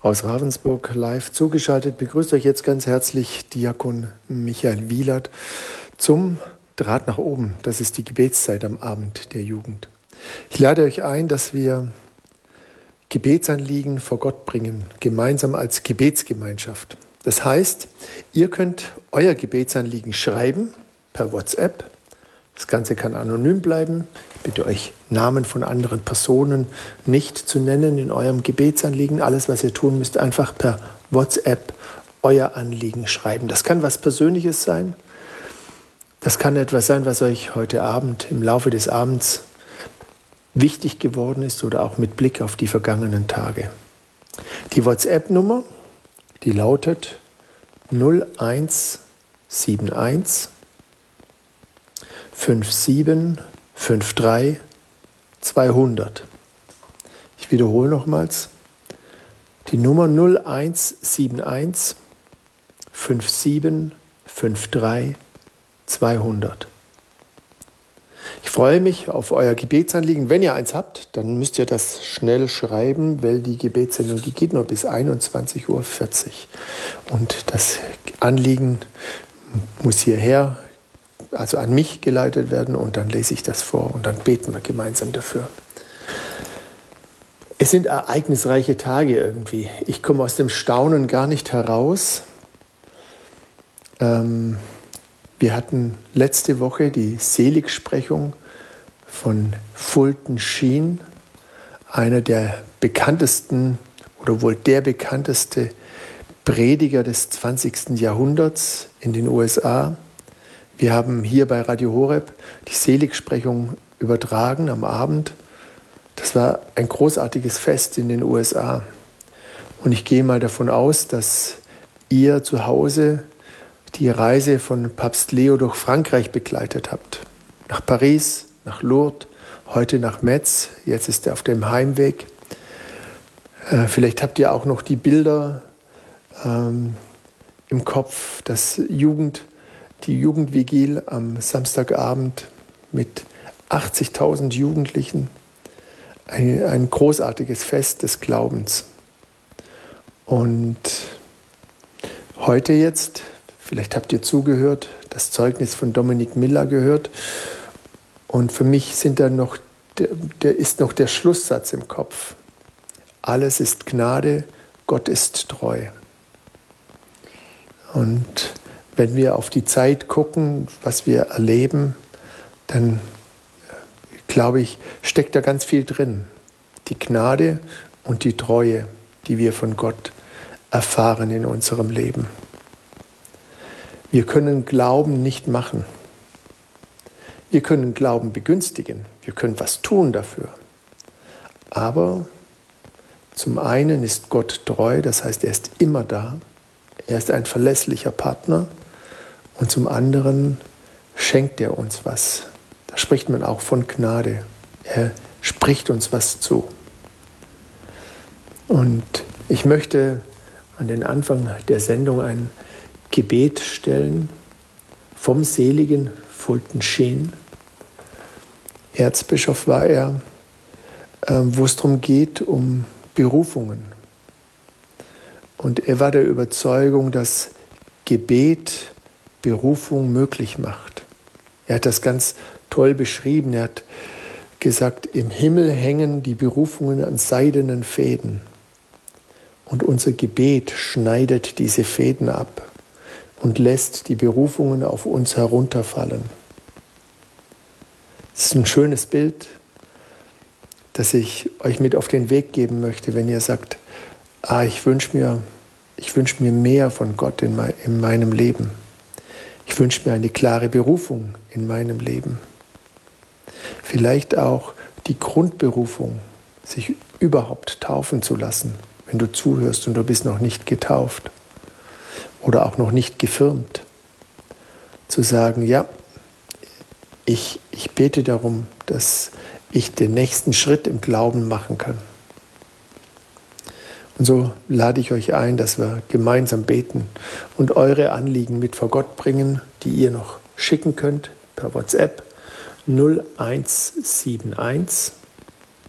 Aus Ravensburg live zugeschaltet begrüßt euch jetzt ganz herzlich Diakon Michael Wielert zum Draht nach oben. Das ist die Gebetszeit am Abend der Jugend. Ich lade euch ein, dass wir Gebetsanliegen vor Gott bringen, gemeinsam als Gebetsgemeinschaft. Das heißt, ihr könnt euer Gebetsanliegen schreiben per WhatsApp. Das Ganze kann anonym bleiben. Ich bitte euch, Namen von anderen Personen nicht zu nennen in eurem Gebetsanliegen. Alles, was ihr tun müsst, einfach per WhatsApp euer Anliegen schreiben. Das kann was Persönliches sein. Das kann etwas sein, was euch heute Abend, im Laufe des Abends wichtig geworden ist oder auch mit Blick auf die vergangenen Tage. Die WhatsApp-Nummer, die lautet 0171 5753 200. Ich wiederhole nochmals. Die Nummer 0171 5753 200. Ich freue mich auf euer Gebetsanliegen. Wenn ihr eins habt, dann müsst ihr das schnell schreiben, weil die Gebetssendung, die geht nur bis 21:40 Uhr. Und das Anliegen muss hierher, also an mich geleitet werden, und dann lese ich das vor und dann beten wir gemeinsam dafür. Es sind ereignisreiche Tage irgendwie. Ich komme aus dem Staunen gar nicht heraus. Wir hatten letzte Woche die Seligsprechung von Fulton Sheen, einer der bekanntesten oder wohl der bekannteste Prediger des 20. Jahrhunderts in den USA. Wir haben hier bei Radio Horeb die Seligsprechung übertragen am Abend. Das war ein großartiges Fest in den USA. Und ich gehe mal davon aus, dass ihr zu Hause die Reise von Papst Leo durch Frankreich begleitet habt. Nach Paris, nach Lourdes, heute nach Metz. Jetzt ist er auf dem Heimweg. Vielleicht habt ihr auch noch die Bilder im Kopf, dass die Jugendvigil am Samstagabend mit 80.000 Jugendlichen. Ein großartiges Fest des Glaubens. Und heute jetzt, vielleicht habt ihr zugehört, das Zeugnis von Dominik Miller gehört. Und für mich ist noch der Schlusssatz im Kopf. Alles ist Gnade, Gott ist treu. Und wenn wir auf die Zeit gucken, was wir erleben, dann glaube ich, steckt da ganz viel drin. Die Gnade und die Treue, die wir von Gott erfahren in unserem Leben. Wir können Glauben nicht machen. Wir können Glauben begünstigen. Wir können was tun dafür. Aber zum einen ist Gott treu, das heißt, er ist immer da. Er ist ein verlässlicher Partner. Und zum anderen schenkt er uns was. Da spricht man auch von Gnade. Er spricht uns was zu. Und ich möchte an den Anfang der Sendung ein Gebet stellen vom seligen Fulton Sheen. Erzbischof war er, wo es darum geht, um Berufungen. Und er war der Überzeugung, dass Gebet Berufung möglich macht. Er hat das ganz toll beschrieben. Er hat gesagt, im Himmel hängen die Berufungen an seidenen Fäden. Und unser Gebet schneidet diese Fäden ab und lässt die Berufungen auf uns herunterfallen. Das ist ein schönes Bild, das ich euch mit auf den Weg geben möchte, wenn ihr sagt, ich wünsche mir mehr von Gott in meinem Leben. Ich wünsche mir eine klare Berufung in meinem Leben. Vielleicht auch die Grundberufung, sich überhaupt taufen zu lassen, wenn du zuhörst und du bist noch nicht getauft oder auch noch nicht gefirmt. Zu sagen, ja, ich bete darum, dass ich den nächsten Schritt im Glauben machen kann. Und so lade ich euch ein, dass wir gemeinsam beten und eure Anliegen mit vor Gott bringen, die ihr noch schicken könnt per WhatsApp 0171